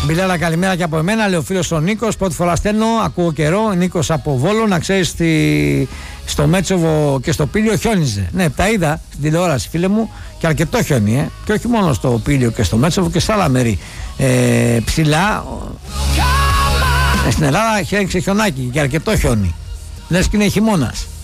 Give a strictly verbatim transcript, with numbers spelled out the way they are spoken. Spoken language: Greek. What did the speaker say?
Μπιλάρα, καλημέρα και από εμένα. Λέει ο φίλος ο Νίκος. Πρώτη φορά στέλνω, ακούω καιρό. Νίκος από Βόλο. Να ξέρεις, στη... στο Μέτσοβο και στο Πήλιο χιόνιζε. Ναι, τα είδα στην τηλεόραση, φίλε μου, και αρκετό χιόνι, ε. Και όχι μόνο στο Πήλιο και στο Μέτσοβο και σε άλλα μέρη ε, ψηλά. Ε, στην Ελλάδα έχει ρίξει χιονάκι και αρκετό χιόνι. Λες και είναι χειμώνας.